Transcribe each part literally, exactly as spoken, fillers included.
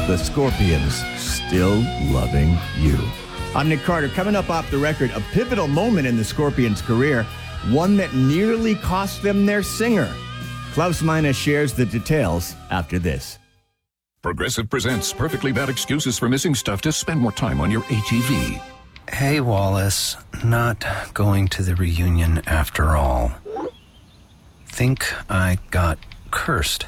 the Scorpions, still loving you. I'm Nick Carter. Coming up off the record, a pivotal moment in the Scorpions' career, one that nearly cost them their singer. Klaus Meine shares the details after this. Progressive presents Perfectly Bad Excuses for Missing Stuff to spend more time on your A T V. Hey, Wallace. Not going to the reunion after all. Think I got cursed.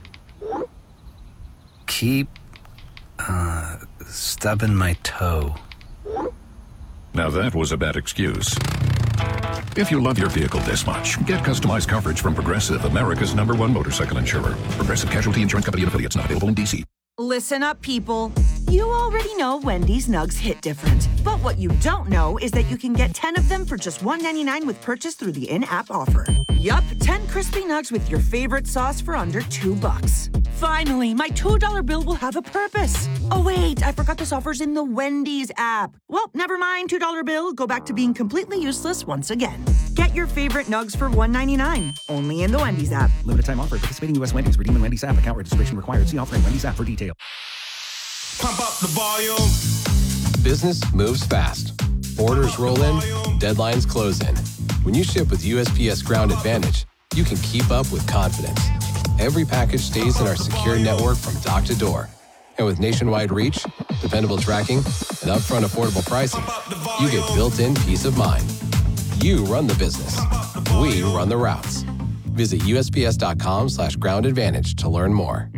Keep, uh, stubbing my toe. Now that was a bad excuse. If you love your vehicle this much, get customized coverage from Progressive, America's number one motorcycle insurer. Progressive Casualty Insurance Company and affiliates, not available in D C. Listen up, people. You already know Wendy's Nugs hit different. But what you don't know is that you can get ten of them for just one ninety-nine with purchase through the in-app offer. Yup, ten crispy nugs with your favorite sauce for under two bucks. Finally, my two dollar bill will have a purpose. Oh wait, I forgot this offer's in the Wendy's app. Well, never mind, two dollar bill. Go back to being completely useless once again. Get your favorite nugs for one ninety-nine. Only in the Wendy's app. Limited time offer. Participating U S Wendy's. Redeem in Wendy's app. Account registration required. See offer in Wendy's app for detail. Pump up the volume. Business moves fast. Orders roll in. Deadlines close in. When you ship with U S P S Ground Advantage, you can keep up with confidence. Every package stays in our secure network from dock to door. And with nationwide reach, dependable tracking, and upfront affordable pricing, you get built-in peace of mind. You run the business. We run the routes. Visit usps.com slash ground advantage to learn more.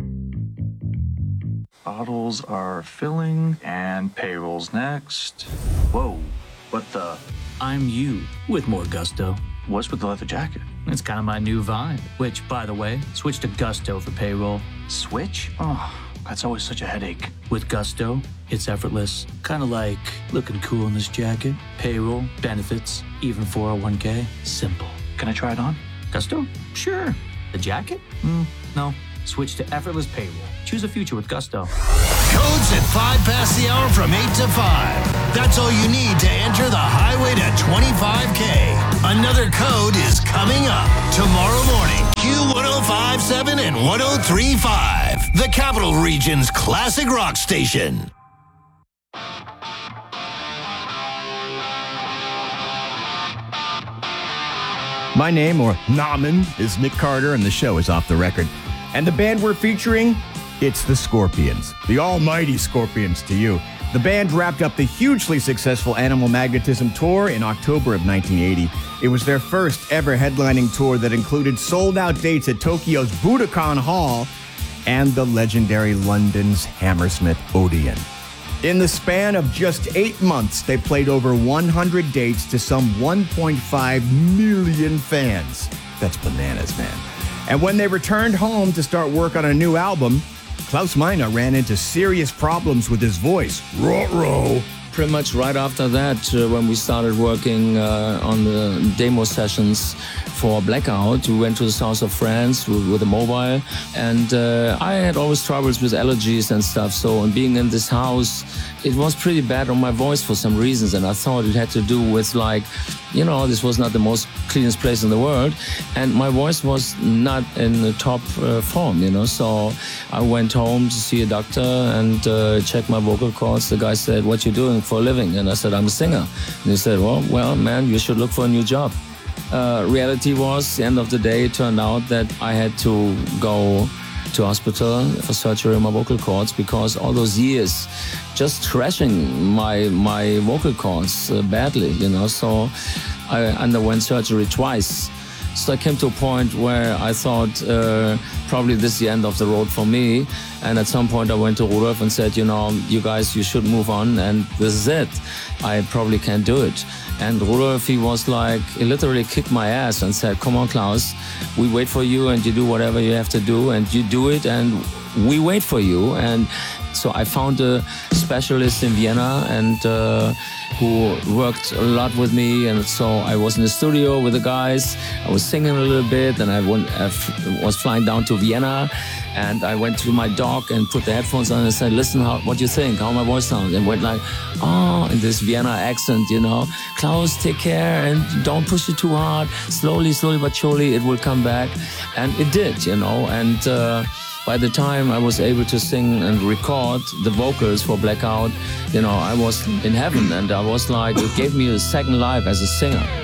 Bottles are filling and payroll's next. Whoa, what the? I'm you with more gusto. What's with the leather jacket? It's kind of my new vibe, which, by the way, switch to Gusto for payroll. Switch? Oh, that's always such a headache. With Gusto, it's effortless. Kind of like looking cool in this jacket, payroll, benefits, even four oh one k. Simple. Can I try it on? Gusto? Sure. The jacket? Mm, no. Switch to effortless payroll. Choose a future with Gusto. Codes at five past the hour from eight to five. That's all you need to enter the highway to twenty-five K. Another code is coming up tomorrow morning. Q one oh five point seven and one oh three point five. The Capital Region's classic rock station. My name, or Namen, is Nick Carter, and the show is Off the Record. And the band we're featuring, it's the Scorpions. The almighty Scorpions to you. The band wrapped up the hugely successful Animal Magnetism tour in October of nineteen eighty. It was their first ever headlining tour that included sold-out dates at Tokyo's Budokan Hall and the legendary London's Hammersmith Odeon. In the span of just eight months, they played over one hundred dates to some one point five million fans. That's bananas, man. And when they returned home to start work on a new album, Klaus Meine ran into serious problems with his voice. Ruh-roh. Pretty much right after that, uh, when we started working uh, on the demo sessions for Blackout, we went to the south of France with, with a mobile, and uh, I had always troubles with allergies and stuff, so being in this house, it was pretty bad on my voice for some reasons, and I thought it had to do with, like, you know, this was not the most cleanest place in the world, and my voice was not in the top uh, form, you know, so I went home to see a doctor and uh, check my vocal cords. The guy said, "What you doing for a living?" And I said, "I'm a singer." And he said, well, well, man, you should look for a new job. Uh, reality was, the end of the day, it turned out that I had to go to hospital for surgery on my vocal cords because all those years just trashing my my vocal cords uh, badly, you know, so I underwent surgery twice. So I came to a point where I thought uh, probably this is the end of the road for me. And at some point I went to Rudolf and said, you know, you guys, you should move on, and this is it. I probably can't do it. And Rudolf, he was like, he literally kicked my ass and said, come on, Klaus, we wait for you and you do whatever you have to do and you do it and we wait for you. And so I found a specialist in Vienna and uh, who worked a lot with me, and so I was in the studio with the guys. I was singing a little bit, and I went, uh, was flying down to Vienna, and I went to my dog and put the headphones on and said, "Listen, how, what do you think? How my voice sounds?" And went like, "Oh," in this Vienna accent, you know, "Klaus, take care and don't push it too hard. Slowly, slowly but surely, it will come back," and it did, you know, and. Uh, by the time I was able to sing and record the vocals for Blackout, you know, I was in heaven, and I was like, it gave me a second life as a singer.